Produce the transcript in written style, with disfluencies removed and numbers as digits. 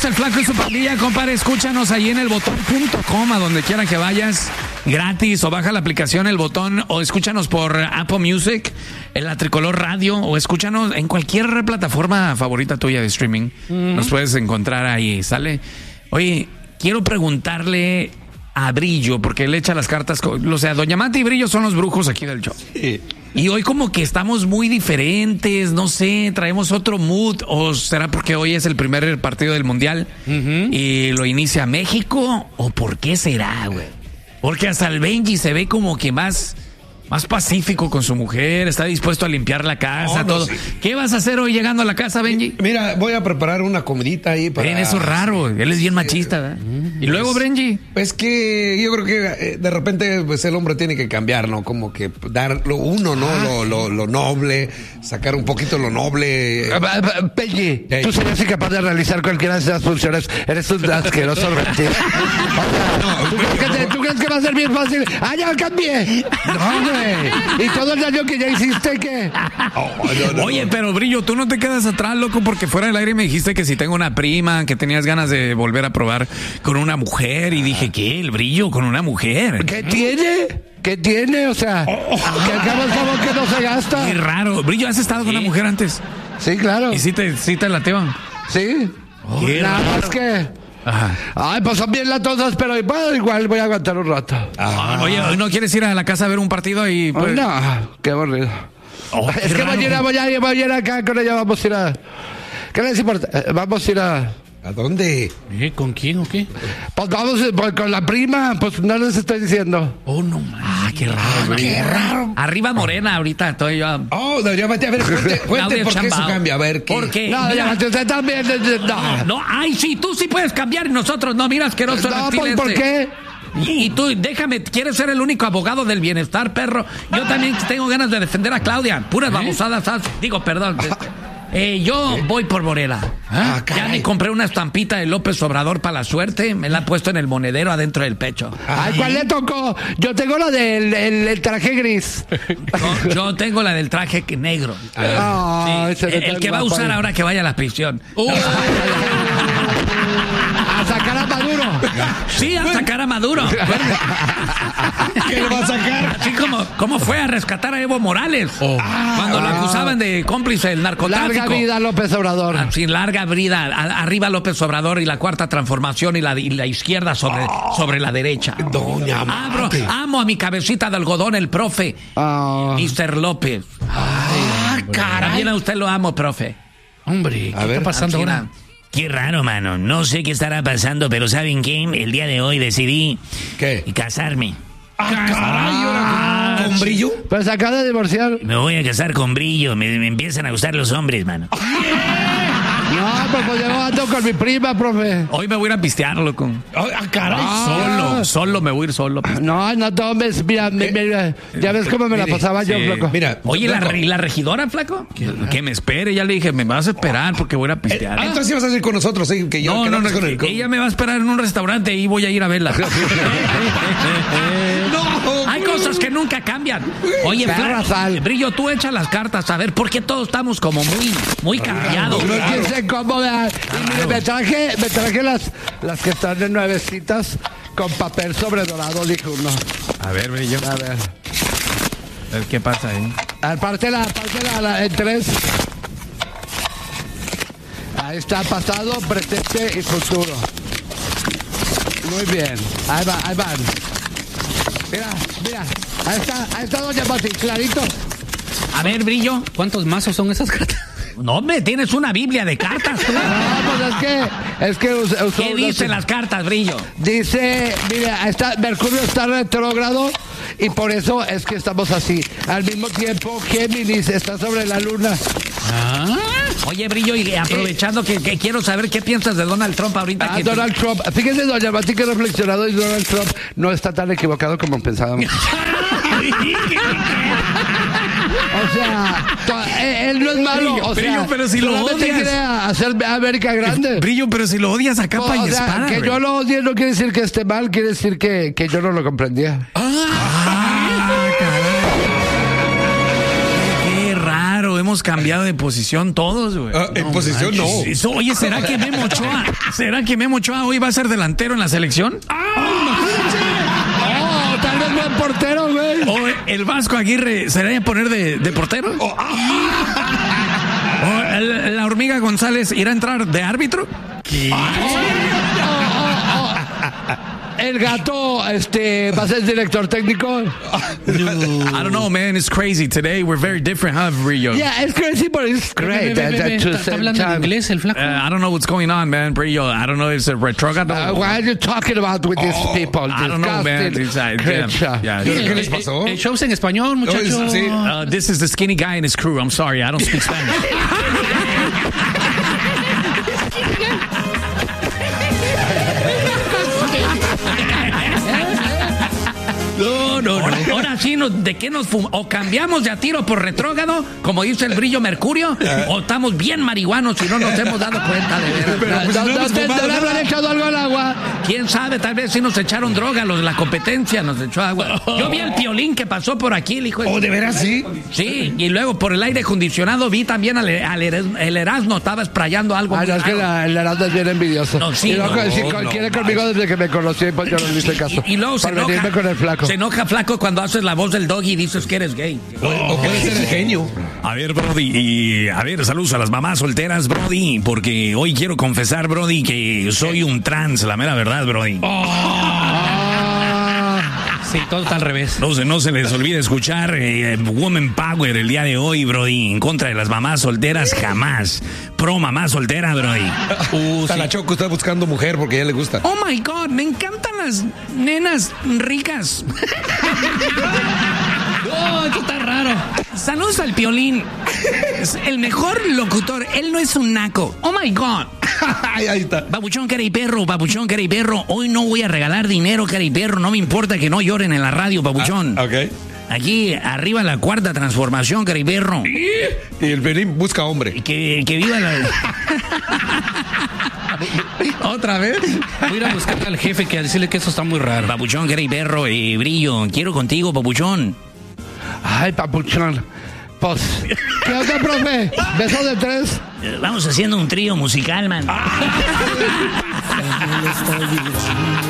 Somos el Flaco y su pandilla, compadre. Escúchanos ahí en elbotón.com, a donde quiera que vayas, gratis, o baja la aplicación El Botón, o escúchanos por Apple Music, en la Tricolor Radio, o escúchanos en cualquier plataforma favorita tuya de streaming. Nos puedes encontrar ahí, ¿sale? Oye, quiero preguntarle a Brillo, porque él echa las cartas, o sea, Doña Mati y Brillo son los brujos aquí del show. Sí. Y hoy como que estamos muy diferentes, no sé, traemos otro mood, o será porque hoy es el primer partido del Mundial y lo inicia México, o por qué será, güey. Porque hasta el Benji se ve como que más pacífico con su mujer, está dispuesto a limpiar la casa, todo. Sí. ¿Qué vas a hacer hoy llegando a la casa, Benji? Mira, voy a preparar una comidita ahí para... Eso es raro, él es bien machista, ¿verdad? Y luego, Benji. Pues que yo creo que de repente pues el hombre tiene que cambiar, ¿no? Como que dar lo uno, ¿no? Lo noble, sacar un poquito lo noble. Benji, tú serías incapaz de realizar cualquiera de esas funciones. Eres un asqueroso reptil. ¿Tú crees que va a ser bien fácil? ¡Ah, ya cambié! No, güey. ¿Y todo el daño que ya hiciste qué? No. Oye, pero Brillo, tú no te quedas atrás, loco, porque fuera del aire me dijiste que si tengo una prima, que tenías ganas de volver a probar con una mujer, y dije, ¿qué? ¿El Brillo con una mujer? ¿Qué tiene? ¿Qué tiene? O sea, que acabas como que no se gasta. Qué raro. Brillo, ¿has estado con una mujer antes? Sí, claro. ¿Y sí te lateban? Sí. Nada más que... Ajá. Ay, pues son bien latosas, pero bueno, igual voy a aguantar un rato. Oye, ¿no quieres ir a la casa a ver un partido y pues... No, qué aburrido. Es que mañana voy a ir acá con ella, vamos a ir a... ¿Qué les importa? Vamos a ir a... ¿A dónde? ¿Con quién o qué? Pues vamos con la prima, pues no les estoy diciendo. Oh, no man. Qué raro. Qué raro. Arriba Morena ahorita estoy yo. Doña Mati, a ver, cuente por qué eso cambia, a ver qué. ¿Por qué? No, Doña Mati, usted también. No, ay, sí, tú sí puedes cambiar y nosotros no, mira, asqueroso. No, ¿por qué? Y tú, déjame, ¿quieres ser el único abogado del bienestar, perro? Yo también tengo ganas de defender a Claudia. Puras babosadas, digo, perdón. Yo voy por Morena. Ya me compré una estampita de López Obrador para la suerte. Me la he puesto en el monedero adentro del pecho. Ay, ¿cuál le tocó? Yo tengo la del el traje gris. No, yo tengo la del traje negro. Sí, el que va a usar ahora que vaya a la prisión. A sacar a Maduro. Sí, a sacar a Maduro. ¿Qué le va a sacar? Así como fue a rescatar a Evo Morales. Cuando lo acusaban de cómplice del narcotráfico. Larga vida López Obrador. Sin larga vida. Arriba López Obrador y la cuarta transformación y la izquierda sobre la derecha. Doña Mati. Amo a mi cabecita de algodón, el profe. Mr. López. Caray. También a usted lo amo, profe. Hombre, ¿qué está pasando ahora? Qué raro, mano. No sé qué estará pasando, pero ¿saben qué? El día de hoy decidí casarme. ¿Con Brillo? Pues acaba de divorciar. Me voy a casar con Brillo. Me empiezan a gustar los hombres, mano. No, pues yo ando con mi prima, profe. Hoy me voy a ir a pistear, loco. Caray. Solo me voy a ir solo. No tomes, mira, ya ves cómo me la pasaba yo, flaco. Mira, oye, ¿la regidora, flaco? Que me espere, ya le dije, me vas a esperar porque voy a ir a pistear. Entonces sí vas a ir con nosotros, que yo no, ella me va a esperar en un restaurante y voy a ir a verla. Hay cosas que nunca cambian. Oye, Brillo, tú echa las cartas, a ver, porque todos estamos como muy cambiados. No sé cómo, mire, me traje las que están de nuevecitas con papel sobre dorado, dijo uno. A ver, Brillo. A ver qué pasa ahí. Pártela en tres. Ahí está, pasado, presente y futuro. Muy bien, ahí van. Mira, ahí está Doña Mati, clarito. A ver, Brillo. ¿Cuántos mazos son esas cartas? No, hombre, tienes una Biblia de cartas. No, pues es que ¿qué dicen las cartas, Brillo? Dice, mira, Mercurio está retrógrado y por eso es que estamos así. Al mismo tiempo, Géminis está sobre la luna. Oye, Brillo, y aprovechando que quiero saber qué piensas de Donald Trump ahorita. Donald Trump. Fíjese, Doña Mati, que he reflexionado y Donald Trump no está tan equivocado como pensábamos. O sea, él no es malo. O Brillo, sea, pero si lo odias. quiere hacer América grande. Brillo, pero si lo odias a capa y espada. Que yo lo odie no quiere decir que esté mal, quiere decir que yo no lo comprendía. Qué raro, hemos cambiado de posición todos, güey. En posición no. Oye, ¿será que Memo Ochoa? ¿Será que Memo Ochoa hoy va a ser delantero en la selección? Tal vez buen portero, güey. ¿O el Vasco Aguirre se debe poner de portero? ¿O la Hormiga González irá a entrar de árbitro? ¿Qué? El Gato va a ser director técnico. I don't know, man. It's crazy today. We're very different, huh, Brillo? Yeah, it's crazy, but it's great. ¿Está hablando en inglés el flaco? I don't know what's going on, man, Brillo. I don't know if it's a retrogrado. What are you talking about with these people? I don't know, man. ¿Qué les pasó? El show es en español, muchachos. Sí. This is the skinny guy and his crew. I'm sorry, I don't speak Spanish. No. Ahora sí, ¿de qué nos fumamos? O cambiamos de a tiro por retrógrado, como dice el Brillo Mercurio, o estamos bien marihuanos y no nos hemos dado cuenta de veras. ¿No habrán echado algo al agua? ¿Quién sabe? Tal vez sí nos echaron droga, los de la competencia nos echó agua. Yo vi al Piolín que pasó por aquí, el hijo de... ¿De veras sí? Sí, y luego por el aire acondicionado vi también el Erasmo, estaba sprayando algo. No, es que el Erasmo es bien envidioso. No, sí. Quiere conmigo desde que me conocí, pues yo no le hice caso. Y luego se enoja con el flaco. Se enoja flaco cuando haces la voz del Doggy y dices que eres gay. O puede ser el genio. A ver, Brody, y a ver, saludos a las mamás solteras, Brody, porque hoy quiero confesar, Brody, que soy un trans, la mera verdad, Brody. Sí, todo está al revés. No se les olvide escuchar Woman Power el día de hoy, Brody, en contra de las mamás solteras, jamás. Pro mamá soltera, Brody. La Choco está buscando mujer porque a ella le gusta. Oh my God, me encantan las nenas ricas. No, esto está raro. Saludos al Piolín. Es el mejor locutor. Él no es un naco. Oh my God. Ahí está. Babuchón, cara y perro. Hoy no voy a regalar dinero, cara y perro. No me importa que no lloren en la radio, babuchón. Ok. Aquí, arriba la cuarta transformación, cara y perro. Y el Pelín busca hombre. Que viva la... ¿Otra vez? Voy a ir a buscar al jefe que a decirle que eso está muy raro. Papuchón, cara y perro, Brillo. Quiero contigo, papuchón. Ay, papuchón. Pues, ¿qué onda, profe? ¿Beso de 3? Vamos haciendo un trío musical, man.